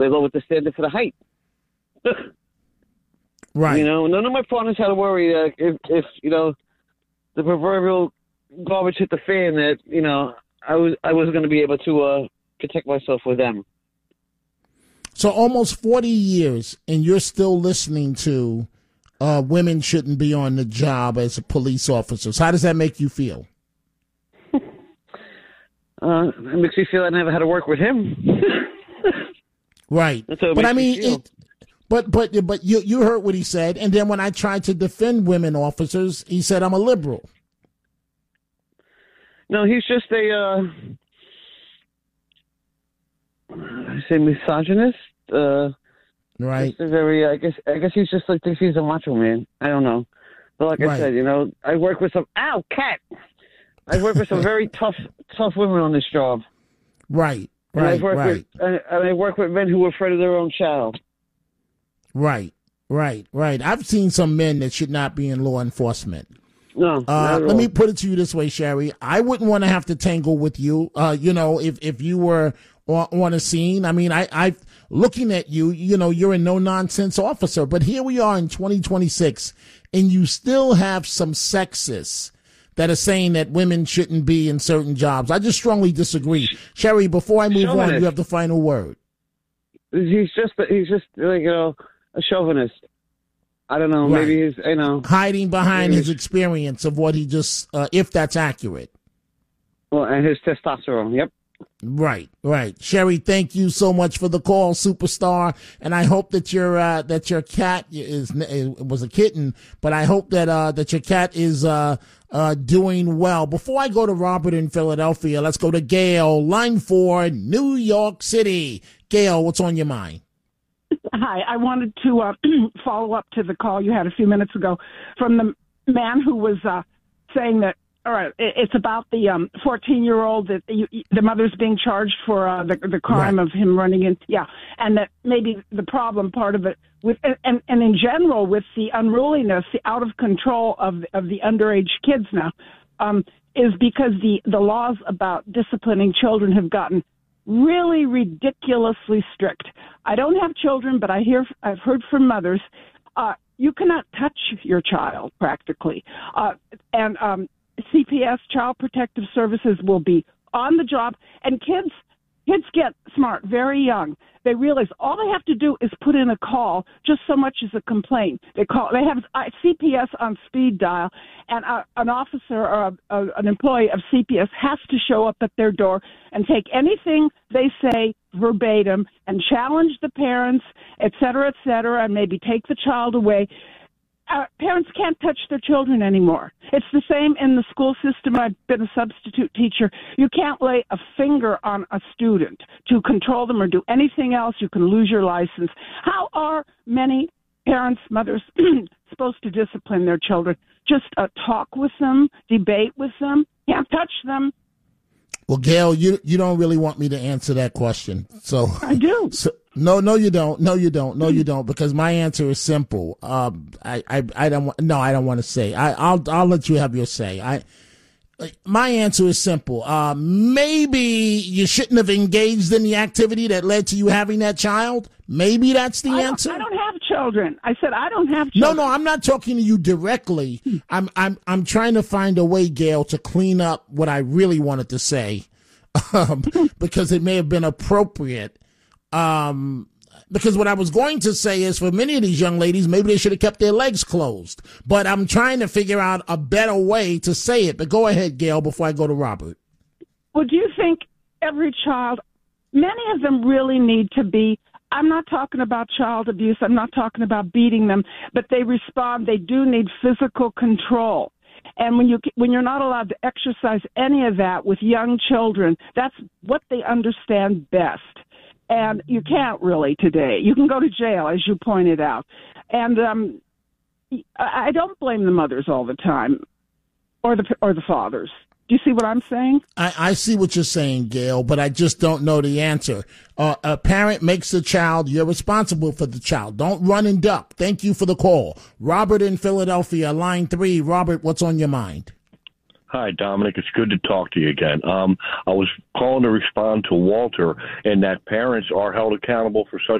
they lowered the standard for the height. Right. You know, none of my partners had to worry if you know, the proverbial garbage hit the fan, that, you know, I wasn't going to be able to protect myself with them. So almost 40 years, and you're still listening to women shouldn't be on the job as a police officers. How does that make you feel? It makes me feel I never had to work with him. Right. But I mean, but you heard what he said, and then when I tried to defend women officers, he said I'm a liberal. No, he's just I say misogynist. Right. Just a very, I guess he's just like, thinks he's a macho man. I don't know. But like I said, you know, I work with some, cat. I work with some very tough women on this job. Right. And Right. I work with men who are afraid of their own child. Right. I've seen some men that should not be in law enforcement. No, let me put it to you this way, Sherry. I wouldn't want to have to tangle with you. You know, if you were on a scene. I mean, I looking at you, you know, you're a no nonsense officer, but here we are in 2026, and you still have some sexists that are saying that women shouldn't be in certain jobs. I just strongly disagree. Sherry, before I move on, you have the final word. He's just like, you know, a chauvinist. I don't know. Right. Maybe he's, you know, hiding behind his experience of what he just, if that's accurate. Well, and his testosterone. Yep. Right. Sherry, thank you so much for the call, superstar. And I hope that your cat was a kitten, but I hope that your cat is doing well. Before I go to Robert in Philadelphia, let's go to Gail, line 4, New York City. Gail, what's on your mind? Hi, I wanted to follow up to the call you had a few minutes ago from the man who was saying that, all right, it's about the 14-year-old that the mother's being charged for the crime of him running in. Yeah, and that maybe the problem, part of it, with and in general with the unruliness, the out of control of the underage kids now, is because the laws about disciplining children have gotten really ridiculously strict. I don't have children, but I've heard from mothers, you cannot touch your child practically, and CPS, Child Protective Services, will be on the job, and kids get smart very young. They realize all they have to do is put in a call, just so much as a complaint. They have CPS on speed dial, and an officer or an employee of CPS has to show up at their door and take anything they say verbatim and challenge the parents, et cetera, and maybe take the child away. Parents can't touch their children anymore. It's the same in the school system. I've been a substitute teacher. You can't lay a finger on a student to control them or do anything else. You can lose your license. How are many parents, mothers, supposed to discipline their children? Just talk with them, debate with them, can't touch them. Well, Gail, you don't really want me to answer that question. So I do. No, you don't, because my answer is simple. I don't want to say. I'll let you have your say. My answer is simple. Maybe you shouldn't have engaged in the activity that led to you having that child. Maybe that's the answer. I don't have children. I said I don't have children. No, I'm not talking to you directly. I'm trying to find a way, Gail, to clean up what I really wanted to say, because it may have been appropriate. Because what I was going to say is, for many of these young ladies, maybe they should have kept their legs closed. But I'm trying to figure out a better way to say it. But go ahead, Gail, before I go to Robert. Well, do you think every child, many of them really need to be, I'm not talking about child abuse, I'm not talking about beating them, but they respond, they do need physical control. And when you're not allowed to exercise any of that with young children, that's what they understand best. And you can't really today. You can go to jail, as you pointed out. And I don't blame the mothers all the time, or the fathers. Do you see what I'm saying? I see what you're saying, Gail, but I just don't know the answer. A parent makes a child. You're responsible for the child. Don't run and duck. Thank you for the call. Robert in Philadelphia, line 3. Robert, what's on your mind? Hi, Dominic. It's good to talk to you again. I was calling to respond to Walter, and that parents are held accountable for such